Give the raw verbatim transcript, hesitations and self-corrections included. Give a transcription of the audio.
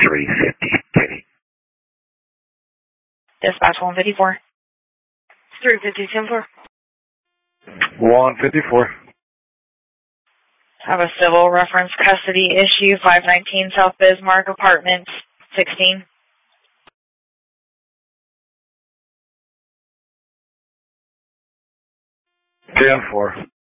three fifty, Katie. Dispatch one fifty-four. three fifty, ten four. one fifty-four. Have a civil reference custody issue, five nineteen South Bismarck, apartment sixteen. ten four.